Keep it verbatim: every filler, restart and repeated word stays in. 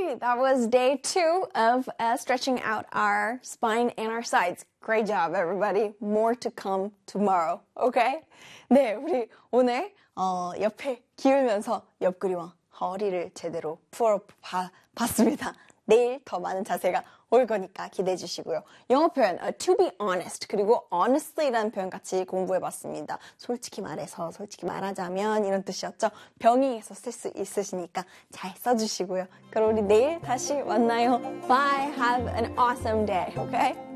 Alrighty, that was day two of uh, stretching out our spine and our sides. Great job, everybody. More to come tomorrow. Okay? 네, 우리 오늘 어, 옆에 기울면서 옆구리와 허리를 제대로 풀어봤습니다. 내일 더 많은 자세가 올 거니까 기대해 주시고요. 영어 표현 uh, to be honest 그리고 honestly라는 표현 같이 공부해봤습니다. 솔직히 말해서 솔직히 말하자면 이런 뜻이었죠. 병행해서 쓸 수 있으시니까 잘 써주시고요. 그럼 우리 내일 다시 만나요. Bye. Have an awesome day. Okay?